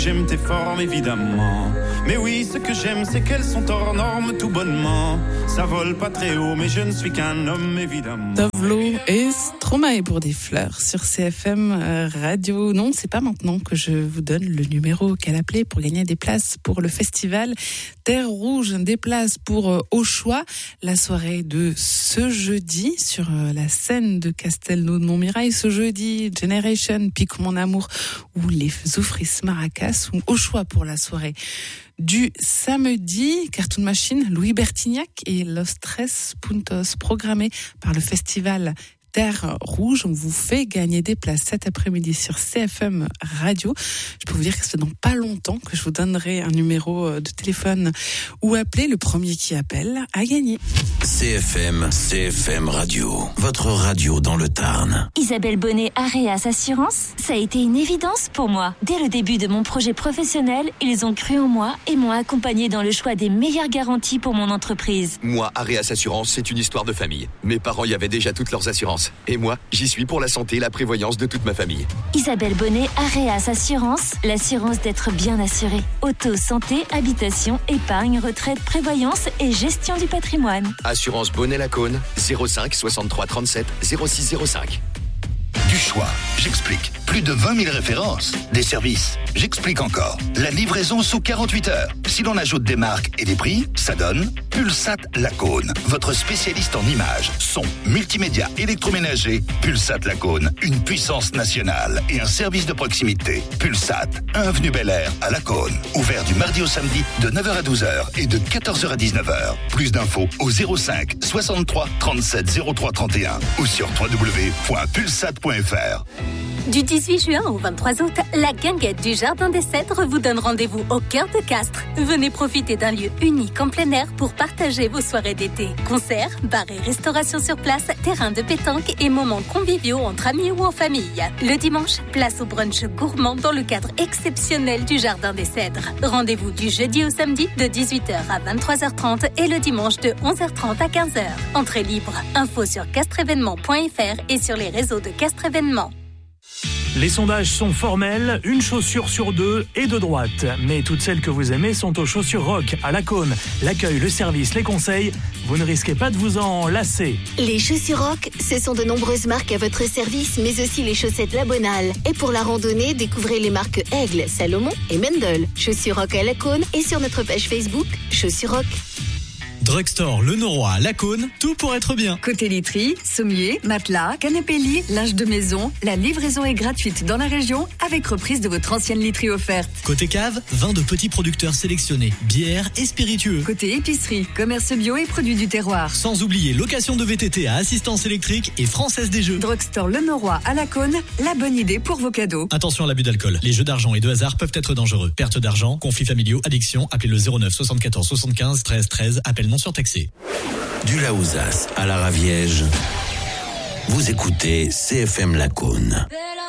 J'aime tes formes évidemment, mais oui ce que j'aime c'est qu'elles sont hors normes tout bonnement. Ça vole pas très haut mais je ne suis qu'un homme évidemment. Tovlo et Stromae pour des fleurs sur CFM Radio. Non, c'est pas maintenant que je vous donne le numéro qu'elle appelait pour gagner des places pour le festival Terre Rouge, des places pour Au Choix, la soirée de ce jeudi sur la scène de Castelnau de Montmirail. Ce jeudi, Generation, Pique mon amour ou les Zoufris Maracas, ou Au Choix pour la soirée du samedi, Cartoon Machine, Louis Bertignac et Los Tres Puntos, programmés par le festival Terre Rouge. On vous fait gagner des places cet après-midi sur CFM Radio. Je peux vous dire que c'est dans pas longtemps que je vous donnerai un numéro de téléphone ou appeler. Le premier qui appelle a gagné. CFM Radio, votre radio dans le Tarn. Isabelle Bonnet, Areas Assurance, ça a été une évidence pour moi. Dès le début de mon projet professionnel, ils ont cru en moi et m'ont accompagné dans le choix des meilleures garanties pour mon entreprise. Moi, Areas Assurance, c'est une histoire de famille. Mes parents y avaient déjà toutes leurs assurances. Et moi, j'y suis pour la santé et la prévoyance de toute ma famille. Isabelle Bonnet, Areas Assurance, l'assurance d'être bien assuré. Auto, santé, habitation, épargne, retraite, prévoyance et gestion du patrimoine. Assurance Bonnet-Lacaune, 05 63 37 06 05. Du choix, j'explique. Plus de 20 000 références. Des services, j'explique encore. La livraison sous 48 heures. Si l'on ajoute des marques et des prix, ça donne Pulsat Lacaune. Votre spécialiste en images, son, multimédia, électroménager. Pulsat Lacaune, une puissance nationale et un service de proximité. Pulsat, 1 avenue Bel Air à Lacaune. Ouvert du mardi au samedi de 9h à 12h et de 14h à 19h. Plus d'infos au 05 63 37 03 31 ou sur www.pulsat.fr. Du 18 juin au 23 août, la guinguette du Jardin des Cèdres vous donne rendez-vous au cœur de Castres. Venez profiter d'un lieu unique en plein air pour partager vos soirées d'été. Concerts, bars et restauration sur place, terrain de pétanque et moments conviviaux entre amis ou en famille. Le dimanche, place au brunch gourmand dans le cadre exceptionnel du Jardin des Cèdres. Rendez-vous du jeudi au samedi de 18h à 23h30 et le dimanche de 11h30 à 15h. Entrée libre. Info sur castreévénement.fr et sur les réseaux de Castres Événements. Les sondages sont formels, une chaussure sur deux est de droite. Mais toutes celles que vous aimez sont aux chaussures rock, à Lacaune. L'accueil, le service, les conseils, vous ne risquez pas de vous en lasser. Les chaussures rock, ce sont de nombreuses marques à votre service, mais aussi les chaussettes La Bonale. Et pour la randonnée, découvrez les marques Aigle, Salomon et Mendel. Chaussures rock à Lacaune et sur notre page Facebook, Chaussures rock. Drugstore Le Noroy à Lacaune, tout pour être bien. Côté literie, sommier, matelas, canapé lit, linge de maison, la livraison est gratuite dans la région avec reprise de votre ancienne literie offerte. Côté cave, vin de petits producteurs sélectionnés, bières et spiritueux. Côté épicerie, commerce bio et produits du terroir. Sans oublier location de VTT à assistance électrique et Française des Jeux. Drugstore Le Noroy à Lacaune, la bonne idée pour vos cadeaux. Attention à l'abus d'alcool. Les jeux d'argent et de hasard peuvent être dangereux. Perte d'argent, conflits familiaux, addiction, appelez le 09 74 75 13 13, appel non surtaxé. Du Laouzas à la Raviège, vous écoutez CFM Lacaune.